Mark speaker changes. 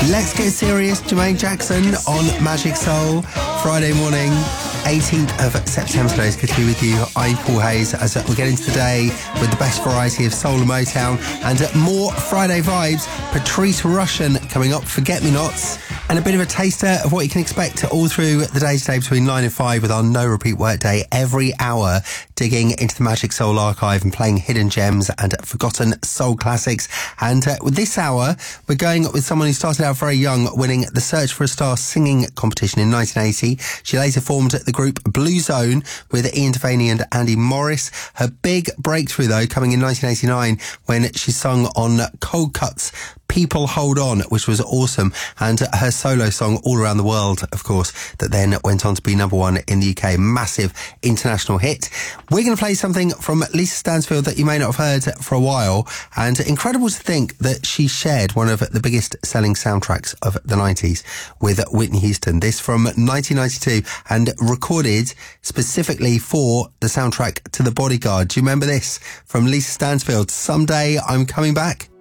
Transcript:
Speaker 1: Let's Get Serious, Jermaine Jackson on Magic Soul, Friday morning, 18th of September. Today is good to be with you. I'm Paul Hayes as we get into the day with the best variety of soul and Motown and more Friday vibes. Patrice Rushen coming up, Forget Me Nots, and a bit of a taster of what you can expect all through the day today between 9 and 5 with our no repeat workday every hour, digging into the Magic Soul archive and playing hidden gems and forgotten soul classics. And with this hour, we're going with someone who started out very young, winning the Search for a Star singing competition in 1980. She later formed the group Blue Zone with Ian Devaney and Andy Morris. Her big breakthrough, though, coming in 1989 when she sung on Cold Cuts' People Hold On, which was awesome, and her solo song All Around the World, of course, that then went on to be number one in the UK. Massive international hit. We're going to play something from Lisa Stansfield that you may not have heard for a while, and incredible to think that she shared one of the biggest selling soundtracks of the 90s with Whitney Houston. This from 1992 and recorded specifically for the soundtrack to The Bodyguard. Do you remember this from Lisa Stansfield? Someday I'm Coming Back.